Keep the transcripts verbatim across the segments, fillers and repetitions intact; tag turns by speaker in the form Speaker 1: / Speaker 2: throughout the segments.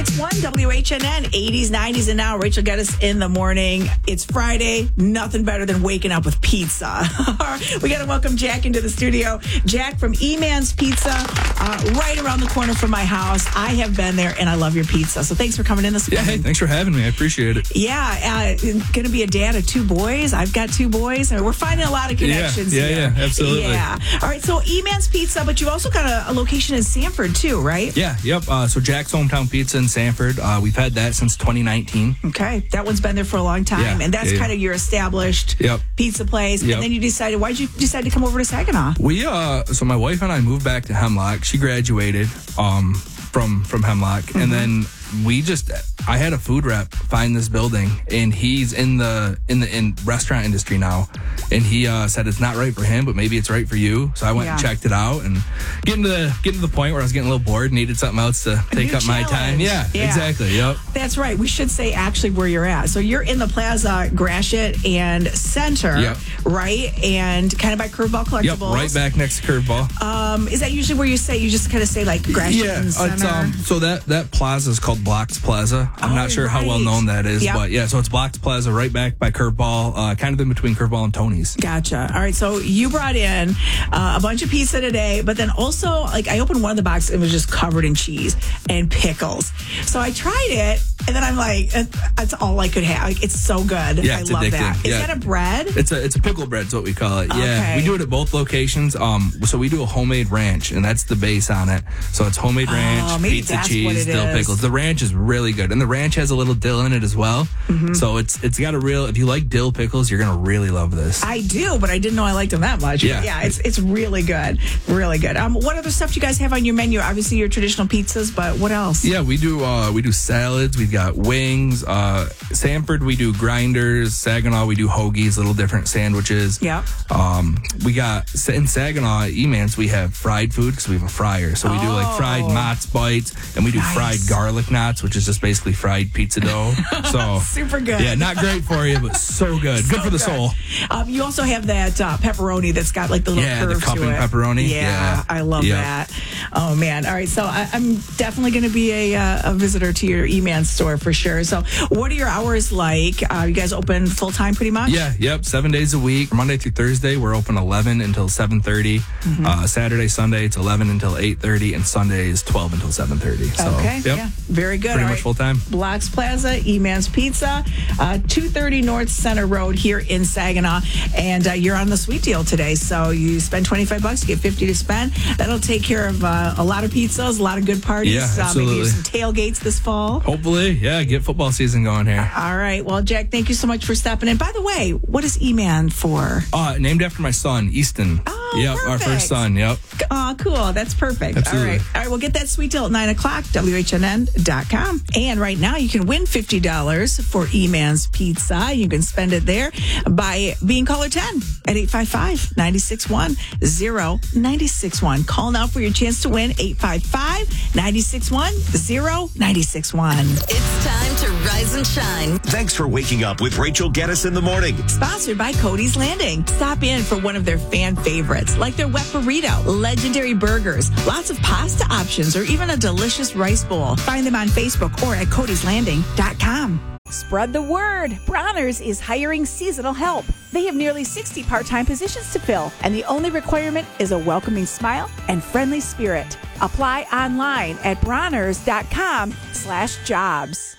Speaker 1: ninety-six point one W H N N, eighties, nineties, and now. Rachel Geddes in the morning. It's Friday. Nothing better than waking up with pizza. We got to welcome Jack into the studio. Jack from E-Man's Pizza, uh, right around the corner from my house. I have been there, and I love your pizza. So thanks for coming in this morning.
Speaker 2: Yeah, hey, thanks for having me. I appreciate it.
Speaker 1: Yeah, uh, going to be a dad of two boys. I've got two boys. And we're finding a lot of connections
Speaker 2: yeah, yeah,
Speaker 1: here.
Speaker 2: Yeah, absolutely.
Speaker 1: Yeah. All right, so E-Man's Pizza, but you've also got a, a location in Sanford, too, right?
Speaker 2: Yeah, yep. Uh, so Jack's Hometown Pizza in Sanford. Uh, we've had that since twenty nineteen.
Speaker 1: Okay, that one's been there for a long time,
Speaker 2: Yeah,
Speaker 1: and that's
Speaker 2: yeah, yeah.
Speaker 1: kind of your established
Speaker 2: Yep.
Speaker 1: pizza place.
Speaker 2: Yep.
Speaker 1: And then you decided, why did you decide to come over to Saginaw?
Speaker 2: We, uh, so my wife and I moved back to Hemlock. She graduated um, from from Hemlock,
Speaker 1: Mm-hmm.
Speaker 2: and then we just, I had a food rep find this building, and he's in the in the in restaurant industry now, and he uh, said it's not right for him, but maybe it's right for you. So I went
Speaker 1: Yeah.
Speaker 2: and checked it out, and getting to the getting to the point where I was getting a little bored, needed something else to
Speaker 1: A
Speaker 2: take
Speaker 1: new
Speaker 2: up my time.
Speaker 1: challenge.
Speaker 2: Yeah,
Speaker 1: Yeah.
Speaker 2: exactly. Yep.
Speaker 1: That's right. We should say actually where you're at. So you're in the Plaza, Gratiot, and Center,
Speaker 2: Yep.
Speaker 1: right? And kind of by Curveball Collectibles.
Speaker 2: Yep, right back next to Curveball.
Speaker 1: Um, is that usually where you say, you just kind of say like Gratiot
Speaker 2: Yeah,
Speaker 1: and
Speaker 2: it's,
Speaker 1: Center?
Speaker 2: um, so that, that plaza is called Blocks Plaza. I'm
Speaker 1: Oh,
Speaker 2: not sure how
Speaker 1: right.
Speaker 2: well known that is,
Speaker 1: Yep.
Speaker 2: but yeah, so it's Blocks Plaza right back by Curveball, uh, kind of in between Curveball and Tony's.
Speaker 1: Gotcha. All right. So you brought in uh, a bunch of pizza today, but then also, like, I opened one of the boxes and it was just covered in cheese and pickles. So I tried it, and then I'm like, it- that's all I could have. Like, it's so good.
Speaker 2: Yeah,
Speaker 1: I
Speaker 2: it's
Speaker 1: love
Speaker 2: addicting.
Speaker 1: that. Is
Speaker 2: Yeah.
Speaker 1: that a bread?
Speaker 2: It's a it's a pickle bread is what we call it.
Speaker 1: Okay.
Speaker 2: Yeah, we do it at both locations. Um, so we do a homemade ranch, and that's the base on it. So it's homemade ranch,
Speaker 1: Oh, maybe
Speaker 2: pizza
Speaker 1: that's what
Speaker 2: cheese,
Speaker 1: it
Speaker 2: dill
Speaker 1: is.
Speaker 2: pickles. The ranch is really good, and the ranch has a little dill in it as well.
Speaker 1: Mm-hmm.
Speaker 2: So it's it's got a real. If you like dill pickles, you're gonna really love this.
Speaker 1: I do, but I didn't know I liked them that much.
Speaker 2: Yeah.
Speaker 1: Yeah, it's it's really good. Really good. Um, what other stuff do you guys have on your menu? Obviously, your traditional pizzas, but what else?
Speaker 2: Yeah, we do uh, we do salads. We've got wings. Uh, Sanford, we do grinders. Saginaw, we do hoagies, little different sandwiches.
Speaker 1: Yeah.
Speaker 2: Um, we got in Saginaw, E-Man's, we have fried food because we have a fryer. So we do like fried
Speaker 1: Oh.
Speaker 2: Mott's bites, and we do
Speaker 1: Nice.
Speaker 2: fried garlic knots, which is just basically fried pizza dough. So
Speaker 1: Super good.
Speaker 2: Yeah, not great for you, but so good.
Speaker 1: So
Speaker 2: good for the soul.
Speaker 1: Um, you also have that uh, pepperoni that's got like the little
Speaker 2: Yeah, the
Speaker 1: curve
Speaker 2: cup
Speaker 1: to
Speaker 2: and
Speaker 1: it.
Speaker 2: pepperoni.
Speaker 1: Yeah,
Speaker 2: Yeah.
Speaker 1: I love
Speaker 2: Yep.
Speaker 1: that. Oh man! All right, so I, I'm definitely going to be a, uh, a visitor to your E-Man store for sure. So, what are your hours like? Uh, you guys open full time, pretty much?
Speaker 2: Yeah, yep, seven days a week. Monday through Thursday, we're open eleven until seven thirty.
Speaker 1: Mm-hmm.
Speaker 2: Uh, Saturday, Sunday, it's eleven until eight thirty, and Sunday is twelve until seven thirty. So,
Speaker 1: Okay.
Speaker 2: yep,
Speaker 1: Yeah. Very good.
Speaker 2: pretty
Speaker 1: All
Speaker 2: much
Speaker 1: right.
Speaker 2: full time.
Speaker 1: Blocks Plaza, E-Man's Pizza, uh, two thirty North Center Road here in Saginaw. And uh, you're on the sweet deal today. So you spend twenty-five bucks, you get fifty to spend. That'll take care of uh, a lot of pizzas, a lot of good parties.
Speaker 2: Yeah,
Speaker 1: Uh, maybe
Speaker 2: absolutely.
Speaker 1: some tailgates this fall.
Speaker 2: Hopefully, yeah, get football season going here.
Speaker 1: All right. Well, Jack, thank you so much for stepping in. By the way, what is E-Man for?
Speaker 2: Uh, named after my son, Easton.
Speaker 1: Oh,
Speaker 2: yep, our
Speaker 1: perfect.
Speaker 2: first son. Yep.
Speaker 1: Oh, cool. That's perfect.
Speaker 2: Absolutely.
Speaker 1: All right. All right. We'll get that sweet deal at nine o'clock, W H N N dot com. And right now, you can win fifty dollars for E-Man's Pizza. You can spend it there by being caller ten at eight five five, nine six one, zero nine six one. Call now for your chance to win eight five five, nine six one, zero nine six one.
Speaker 3: It's time to rise and shine.
Speaker 4: Thanks for waking up with Rachel Geddes in the morning.
Speaker 1: Sponsored by Cody's Landing. Stop in for one of their fan favorites, like their wet burrito, legendary burgers, lots of pasta options, or even a delicious rice bowl. Find them on Facebook or at codys landing dot com.
Speaker 5: Spread the word. Bronner's is hiring seasonal help. They have nearly sixty part-time positions to fill, and the only requirement is a welcoming smile and friendly spirit. Apply online at bronners dot com slash jobs.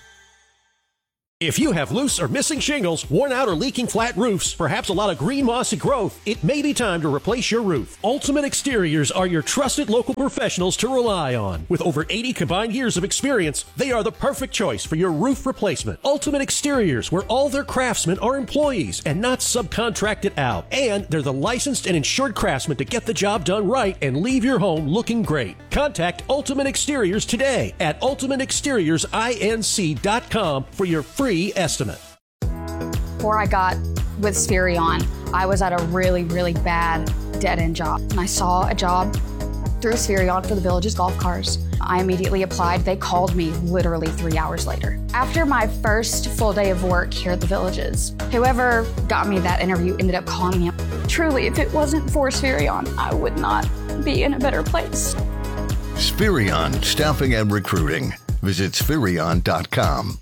Speaker 6: If you have loose or missing shingles, worn out or leaking flat roofs, perhaps a lot of green mossy growth, it may be time to replace your roof. Ultimate Exteriors are your trusted local professionals to rely on. With over eighty combined years of experience, they are the perfect choice for your roof replacement. Ultimate Exteriors, where all their craftsmen are employees and not subcontracted out. And they're the licensed and insured craftsmen to get the job done right and leave your home looking great. Contact Ultimate Exteriors today at ultimate exteriors inc dot com for your free estimate.
Speaker 7: Before I got with Spherion, I was at a really, really bad dead-end job. And I saw a job through Spherion for the Village's golf cars. I immediately applied. They called me literally three hours later. After my first full day of work here at the Villages, whoever got me that interview ended up calling me. Truly, if it wasn't for Spherion, I would not be in a better place.
Speaker 8: Spherion Staffing and Recruiting. Visit Spherion dot com.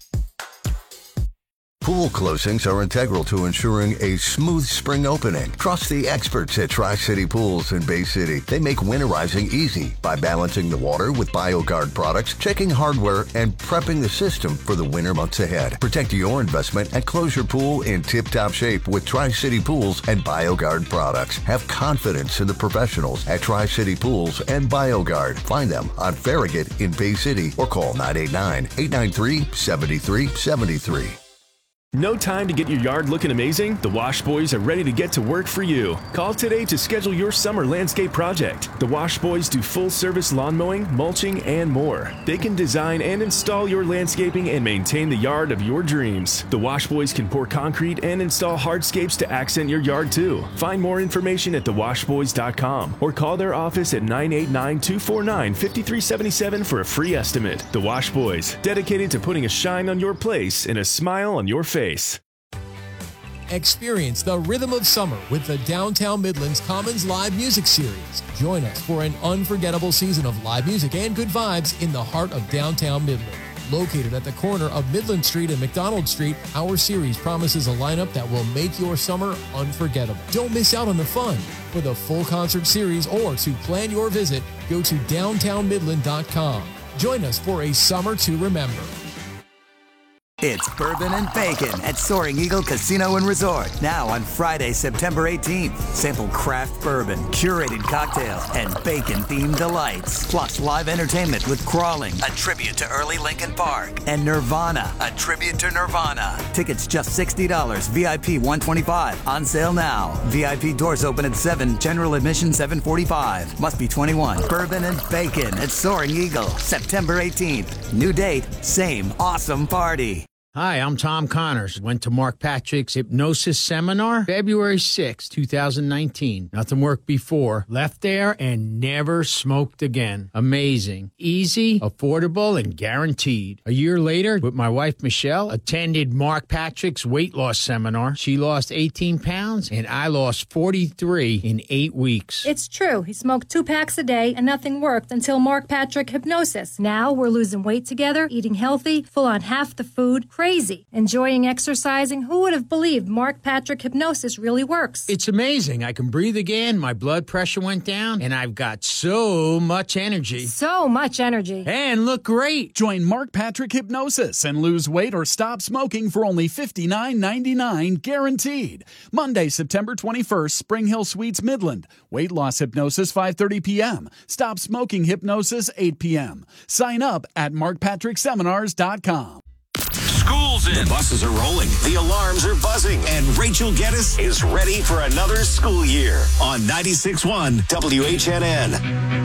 Speaker 8: Pool closings are integral to ensuring a smooth spring opening. Trust the experts at Tri-City Pools in Bay City. They make winterizing easy by balancing the water with BioGuard products, checking hardware, and prepping the system for the winter months ahead. Protect your investment and close your pool in tip-top shape with Tri-City Pools and BioGuard products. Have confidence in the professionals at Tri-City Pools and BioGuard. Find them on Farragut in Bay City or call nine eight nine, eight nine three, seven three seven three.
Speaker 9: No time to get your yard looking amazing? The Wash Boys are ready to get to work for you. Call today to schedule your summer landscape project. The Wash Boys do full-service lawn mowing, mulching, and more. They can design and install your landscaping and maintain the yard of your dreams. The Wash Boys can pour concrete and install hardscapes to accent your yard too. Find more information at the wash boys dot com or call their office at nine eight nine, two four nine, five three seven seven for a free estimate. The Wash Boys, dedicated to putting a shine on your place and a smile on your face.
Speaker 10: Experience the rhythm of summer with the Downtown Midlands Commons Live Music Series. Join us for an unforgettable season of live music and good vibes in the heart of downtown Midland. Located at the corner of Midland Street and McDonald Street, our series promises a lineup that will make your summer unforgettable. Don't miss out on the fun. For the full concert series or to plan your visit, go to downtown midland dot com. Join us for a summer to remember.
Speaker 11: It's Bourbon and Bacon at Soaring Eagle Casino and Resort. Now on Friday, September eighteenth. Sample craft bourbon, curated cocktails, and bacon-themed delights. Plus live entertainment with Crawling, a tribute to early Linkin Park, and Nirvana, a tribute to Nirvana. Tickets just sixty dollars, V I P one hundred twenty-five dollars. On sale now. V I P doors open at seven, general admission seven forty-five. Must be twenty-one. Bourbon and Bacon at Soaring Eagle, September eighteenth. New date, same awesome party.
Speaker 12: Hi, I'm Tom Connors. Went to Mark Patrick's Hypnosis Seminar February sixth, twenty nineteen. Nothing worked before. Left there and never smoked again. Amazing. Easy, affordable, and guaranteed. A year later, with my wife Michelle, attended Mark Patrick's weight loss seminar. She lost eighteen pounds and I lost forty-three in eight weeks.
Speaker 13: It's true. He smoked two packs a day and nothing worked until Mark Patrick Hypnosis. Now we're losing weight together, eating healthy, full on half the food. Crazy. Enjoying exercising. Who would have believed Mark Patrick Hypnosis really works?
Speaker 12: It's amazing. I can breathe again. My blood pressure went down, and I've got so much energy.
Speaker 13: So much energy.
Speaker 12: And look great.
Speaker 14: Join Mark Patrick Hypnosis and lose weight or stop smoking for only fifty-nine ninety-nine guaranteed. Monday, September twenty-first, Spring Hill Suites, Midland. Weight loss hypnosis, five thirty p.m. Stop smoking hypnosis, eight p.m. Sign up at mark patrick seminars dot com.
Speaker 4: School's in. The buses are rolling. The alarms are buzzing. And Rachel Geddes is ready for another school year on ninety-six point one W H N N.